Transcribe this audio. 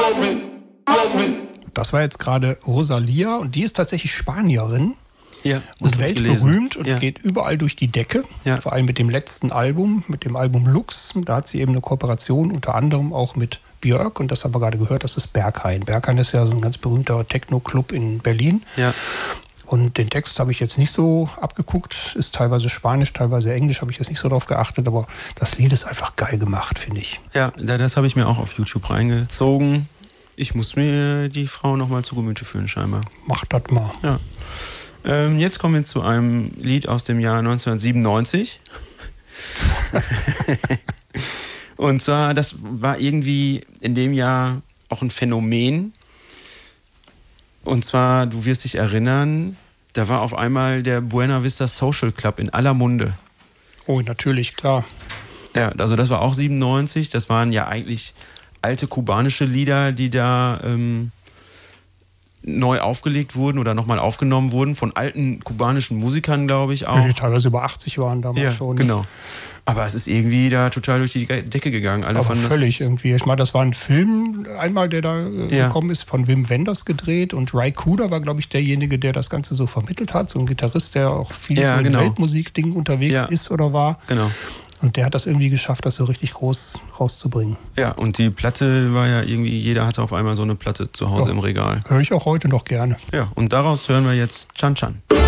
Das war jetzt gerade Rosalía und die ist tatsächlich Spanierin. Ja, und weltberühmt und ja. geht überall durch die Decke. Ja. Vor allem mit dem letzten Album, mit dem Album Lux. Da hat sie eben eine Kooperation, unter anderem auch mit Björk. Und das haben wir gerade gehört, das ist Berghain. Berghain ist ja so ein ganz berühmter Techno-Club in Berlin. Ja. Und den Text habe ich jetzt nicht so abgeguckt. Ist teilweise Spanisch, teilweise Englisch, habe ich jetzt nicht so drauf geachtet. Aber das Lied ist einfach geil gemacht, finde ich. Ja, das habe ich mir auch auf YouTube reingezogen. Ich muss mir die Frau nochmal zu Gemüte führen, scheinbar. Mach das mal. Ja. Jetzt kommen wir zu einem Lied aus dem Jahr 1997. Und zwar, das war irgendwie in dem Jahr auch ein Phänomen. Und zwar, du wirst dich erinnern, da war auf einmal der Buena Vista Social Club in aller Munde. Oh, natürlich, klar. Ja, also das war auch 97. Das waren ja eigentlich alte kubanische Lieder, die da neu aufgelegt wurden oder nochmal aufgenommen wurden von alten kubanischen Musikern, glaube ich auch. Die teilweise über 80 waren damals schon. Genau. Aber es ist irgendwie da total durch die Decke gegangen. Alle aber völlig irgendwie. Ich meine, das war ein Film einmal, der da gekommen ist, von Wim Wenders gedreht. Und Ry Cooder war, glaube ich, derjenige, der das Ganze so vermittelt hat. So ein Gitarrist, der auch viel so in Weltmusikdingen unterwegs ist oder war. Genau. Und der hat das irgendwie geschafft, das so richtig groß rauszubringen. Ja, und die Platte war ja irgendwie, jeder hatte auf einmal so eine Platte zu Hause im Regal. Höre ich auch heute noch gerne. Ja, und daraus hören wir jetzt Chan Chan.